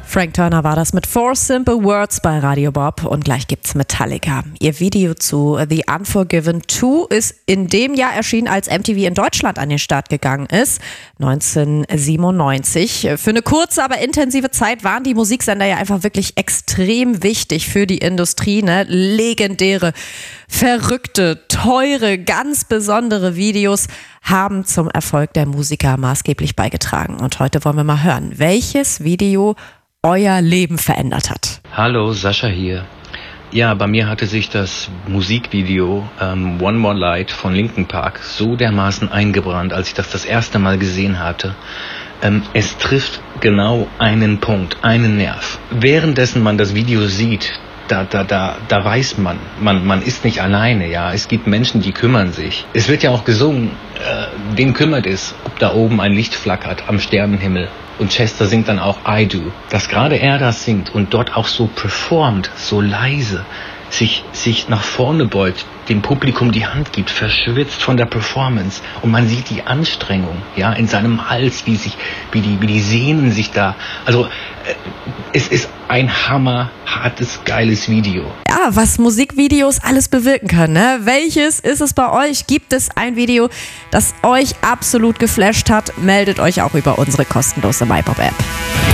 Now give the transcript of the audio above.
Frank Turner war das mit Four Simple Words bei Radio Bob und gleich gibt's Metallica. Ihr Video zu The Unforgiven 2 ist in dem Jahr erschienen, als MTV in Deutschland an den Start gegangen ist, 1997. Für eine kurze, aber intensive Zeit waren die Musiksender ja einfach wirklich extrem wichtig für die Industrie, ne? Legendäre, verrückte, teure, ganz besondere Videos haben zum Erfolg der Musiker maßgeblich beigetragen. Und heute wollen wir mal hören, welches Video euer Leben verändert hat. Hallo, Sascha hier. Ja, bei mir hatte sich das Musikvideo One More Light von Linkin Park so dermaßen eingebrannt, als ich das erste Mal gesehen hatte. Es trifft genau einen Punkt, einen Nerv. Währenddessen man das Video sieht, da weiß man ist nicht alleine, ja. Es gibt Menschen, die kümmern sich. Es wird ja auch gesungen, wen kümmert es, ob da oben ein Licht flackert am Sternenhimmel. Und Chester singt dann auch I Do. Dass gerade er das singt und dort auch so performt, so leise, sich nach vorne beugt, dem Publikum die Hand gibt, verschwitzt von der Performance. Und man sieht die Anstrengung, ja, in seinem Hals, wie die Sehnen sich da. Also, es ist ein hammerhartes, geiles Video. Ja, was Musikvideos alles bewirken können, ne? Welches ist es bei euch? Gibt es ein Video, das euch absolut geflasht hat? Meldet euch auch über unsere kostenlose MyPop-App.